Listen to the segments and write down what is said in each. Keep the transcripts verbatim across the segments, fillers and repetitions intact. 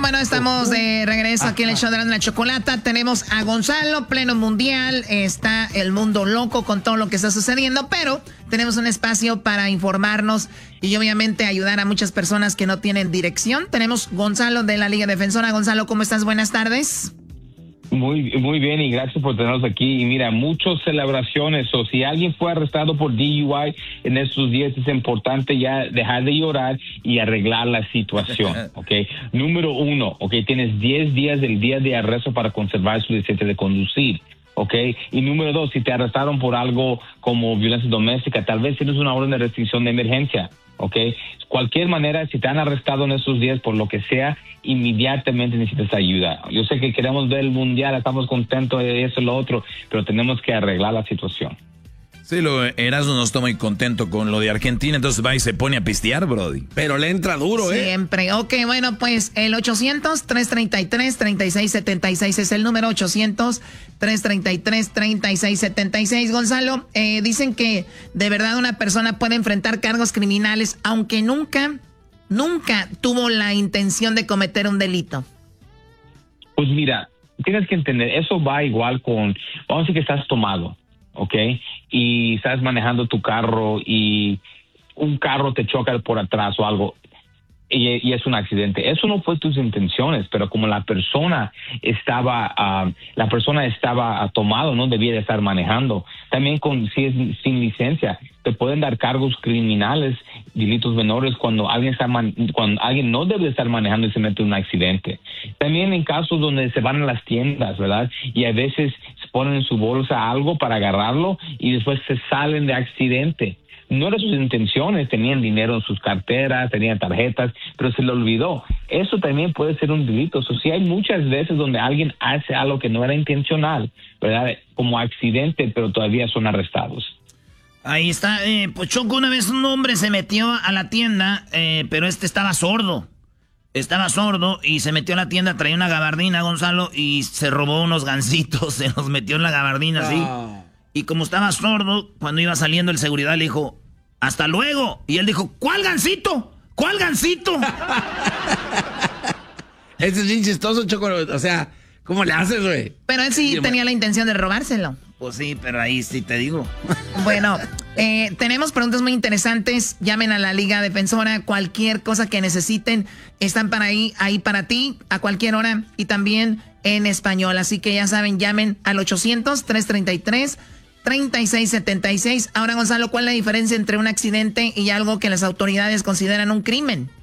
bueno, estamos de regreso aquí en el show de la Chocolata. Tenemos a Gonzalo, pleno mundial. Está el mundo loco con todo lo que está sucediendo, pero tenemos un espacio para informarnos y obviamente ayudar a muchas personas que no tienen dirección. Tenemos Gonzalo de la Liga Defensora. Gonzalo, ¿cómo estás? Buenas tardes. Muy muy bien y gracias por tenernos aquí. Y mira, muchas celebraciones. O si alguien fue arrestado por D U I en estos días, es importante ya dejar de llorar y arreglar la situación, ¿ok? Número uno, ¿ok? Tienes diez días del día de arresto para conservar su licencia de conducir, ¿ok? Y número dos, si te arrestaron por algo como violencia doméstica, tal vez tienes una orden de restricción de emergencia, ¿ok? Cualquier manera, si te han arrestado en estos días por lo que sea, inmediatamente necesitas ayuda. Yo sé que queremos ver el mundial, estamos contentos de eso y lo otro, pero tenemos que arreglar la situación. Sí, lo Erasmo no está muy contento con lo de Argentina, entonces va y se pone a pistear, brody. Pero le entra duro, ¿eh? Siempre. Ok, bueno, pues el ochocientos, trescientos treinta y tres, treinta y seis setenta y seis es el número ochocientos, trescientos treinta y tres, treinta y seis setenta y seis. Gonzalo, eh, dicen que de verdad una persona puede enfrentar cargos criminales aunque nunca, nunca tuvo la intención de cometer un delito. Pues mira, tienes que entender, eso va igual con, vamos a decir que estás tomado, ¿ok? Y estás manejando tu carro y un carro te choca por atrás o algo y, y es un accidente. Eso no fue tus intenciones, pero como la persona estaba, uh, la persona estaba uh, tomado, no debía de estar manejando. También con si es sin licencia, te pueden dar cargos criminales, delitos menores cuando alguien está man, cuando alguien no debe estar manejando y se mete en un accidente. También en casos donde se van a las tiendas, ¿verdad? Y a veces se ponen en su bolsa algo para agarrarlo y después se salen de accidente. No eran sus intenciones, tenían dinero en sus carteras, tenían tarjetas, pero se le olvidó. Eso también puede ser un delito. O sea, sí hay muchas veces donde alguien hace algo que no era intencional, ¿verdad? Como accidente, pero todavía son arrestados. Ahí está, eh, pues Choco, una vez un hombre se metió a la tienda, eh, pero este estaba sordo. Estaba sordo y se metió a la tienda, traía una gabardina, Gonzalo, y se robó unos gansitos, se los metió en la gabardina, así. Oh. Y como estaba sordo, cuando iba saliendo el seguridad le dijo, ¡hasta luego! Y él dijo, ¿cuál gansito? ¿Cuál gansito? Ese es bien chistoso, Choco. O sea, ¿cómo le haces, güey? Pero él sí tenía la intención de robárselo. Pues sí, pero ahí sí te digo. Bueno, eh, tenemos preguntas muy interesantes. Llamen a la Liga Defensora. Cualquier cosa que necesiten, están para ahí, ahí para ti, a cualquier hora y también en español. Así que ya saben, llamen al ochocientos, trescientos treinta y tres, treinta y seis setenta y seis. Ahora, Gonzalo, ¿cuál es la diferencia entre un accidente y algo que las autoridades consideran un crimen?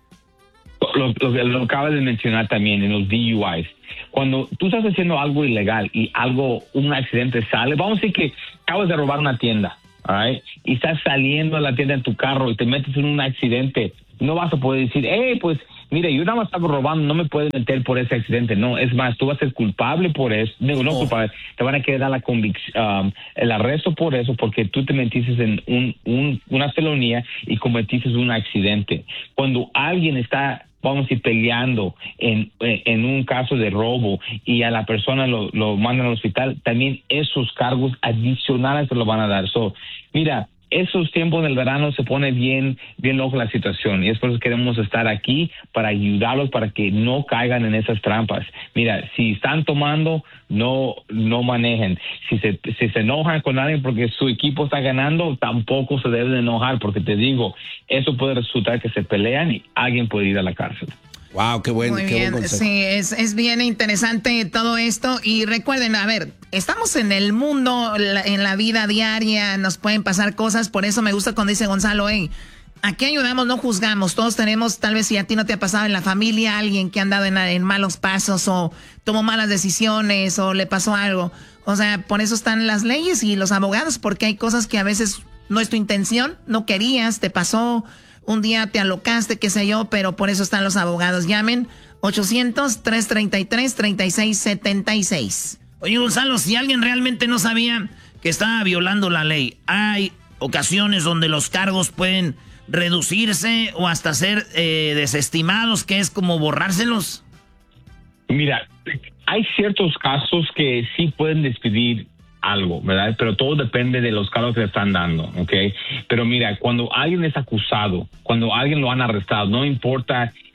Lo, lo, lo acabas de mencionar también en los D U Is. Cuando tú estás haciendo algo ilegal y algo, un accidente sale, vamos a decir que acabas de robar una tienda, right? Y estás saliendo de la tienda en tu carro y te metes en un accidente, no vas a poder decir, hey, pues, mire, yo nada más estaba robando, no me puedes meter por ese accidente. No, es más, tú vas a ser culpable por eso. No, no, oh. culpable. Te van a quedar la convicción, um, el arresto por eso, porque tú te metiste en un, un, una felonía y cometiste un accidente. Cuando alguien está, vamos a decir, peleando en, en un caso de robo y a la persona lo, lo mandan al hospital, también esos cargos adicionales se lo van a dar. So, mira, esos tiempos del verano se pone bien, bien loco la situación y es por eso que queremos estar aquí para ayudarlos para que no caigan en esas trampas. Mira, si están tomando, no, no manejen. Si se, si se enojan con alguien porque su equipo está ganando, tampoco se deben enojar porque te digo, eso puede resultar que se pelean y alguien puede ir a la cárcel. Wow, qué buen, Muy qué bien. buen consejo. Sí, es, es bien interesante todo esto. Y recuerden, a ver, estamos en el mundo, la, en la vida diaria, nos pueden pasar cosas. Por eso me gusta cuando dice Gonzalo, hey, aquí ayudamos, no juzgamos. Todos tenemos, tal vez si a ti no te ha pasado en la familia, alguien que ha andado en, en malos pasos o tomó malas decisiones o le pasó algo. O sea, por eso están las leyes y los abogados, porque hay cosas que a veces no es tu intención, no querías, te pasó. Un día te alocaste, qué sé yo, pero por eso están los abogados. Llamen ochocientos, trescientos treinta y tres, treinta y seis setenta y seis. Oye, Gonzalo, si alguien realmente no sabía que estaba violando la ley, hay ocasiones donde los cargos pueden reducirse o hasta ser eh, desestimados, que es como borrárselos. Mira, hay ciertos casos que sí pueden despedir algo, ¿verdad? Pero todo depende de los cargos que le están dando, ¿ok? Pero mira, cuando alguien es acusado, cuando alguien lo han arrestado, no importa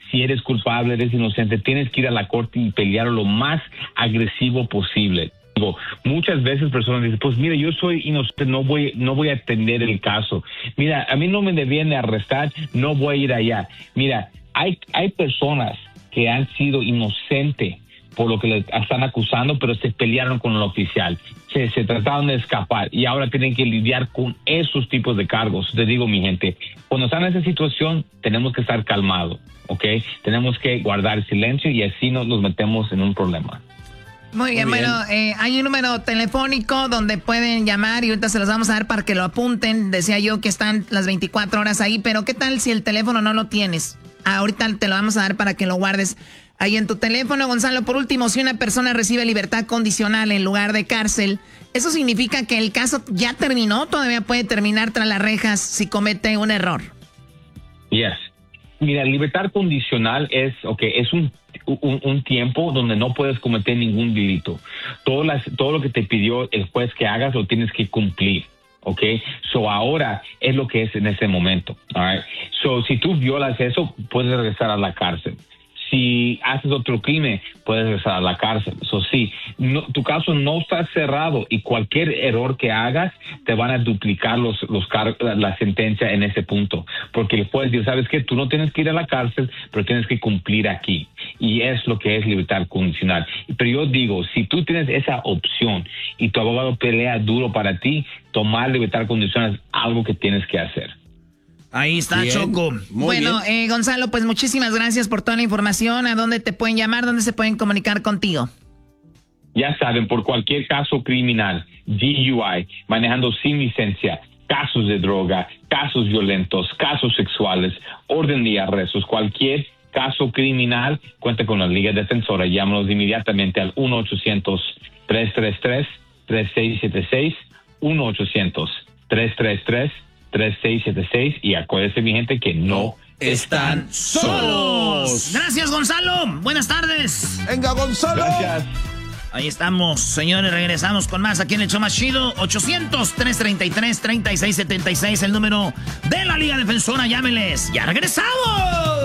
si eres culpable, eres inocente, tienes que ir a la corte y pelear lo más agresivo posible. Muchas veces personas dicen, pues mira, yo soy inocente, no voy, no voy a atender el caso. Mira, a mí no me debían de arrestar, no voy a ir allá. Mira, hay, hay personas que han sido inocentes por lo que le están acusando, pero se pelearon con el oficial. Se, se trataron de escapar y ahora tienen que lidiar con esos tipos de cargos. Te digo, mi gente, cuando están en esa situación, tenemos que estar calmados, ¿ok? Tenemos que guardar silencio y así no nos metemos en un problema. Muy bien, Muy bien. bueno, eh, hay un número telefónico donde pueden llamar y ahorita se los vamos a dar para que lo apunten. Decía yo que están las veinticuatro horas ahí, pero ¿qué tal si el teléfono no lo tienes? Ahorita te lo vamos a dar para que lo guardes ahí en tu teléfono. Gonzalo, por último, si una persona recibe libertad condicional en lugar de cárcel, ¿eso significa que el caso ya terminó? ¿Todavía puede terminar tras las rejas si comete un error? Yes. Mira, libertad condicional es, okay, es un Un, un tiempo donde no puedes cometer ningún delito. Todo, las, todo lo que te pidió el juez que hagas lo tienes que cumplir, ¿ok? So ahora es lo que es en ese momento, all right? So si tú violas eso, puedes regresar a la cárcel. Si haces otro crimen, puedes regresar a la cárcel. So sí, no, tu caso no está cerrado y cualquier error que hagas te van a duplicar los, los car- la sentencia en ese punto. Porque el juez dice, ¿sabes qué? Tú no tienes que ir a la cárcel, pero tienes que cumplir aquí. Y es lo que es libertad condicional. Pero yo digo, si tú tienes esa opción y tu abogado pelea duro para ti, tomar libertad condicional es algo que tienes que hacer. Ahí está, bien. Choco. Muy bueno, eh, Gonzalo, pues muchísimas gracias por toda la información. ¿A dónde te pueden llamar? ¿Dónde se pueden comunicar contigo? Ya saben, por cualquier caso criminal, D U I, manejando sin licencia, casos de droga, casos violentos, casos sexuales, orden de arrestos, cualquier caso criminal, cuenta con la Liga Defensora. Llámanos inmediatamente al uno ochocientos, tres tres tres, tres seis siete seis, uno ochocientos, tres tres tres, tres seis siete seis y acuérdense, mi gente, que no están solos. Gracias, Gonzalo. Buenas tardes. Venga, Gonzalo. Gracias. Ahí estamos, señores. Regresamos con más aquí en el show más chido. ochocientos, tres treinta y tres, treinta y seis setenta y seis, el número de la Liga Defensora. Llámenles. Ya regresamos.